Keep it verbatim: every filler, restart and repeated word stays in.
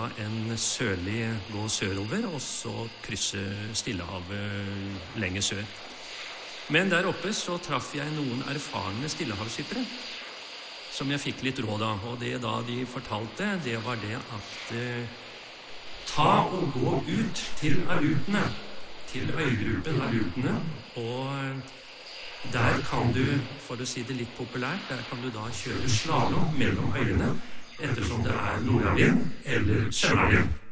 en sørlig gå sørover, og så krysse Stillehavet lenger sør. Men der oppe så traff jeg noen erfarne stillehavsskippere, som jeg fikk litt råd av. Og det da de fortalte, det var det at eh, ta og gå ut til Alutene, til øygruppen Alutene, og der kan du, for å si det litt populært, der kan du da kjøre slalom mellom øyene, ettersom det er nordavind eller søndavind.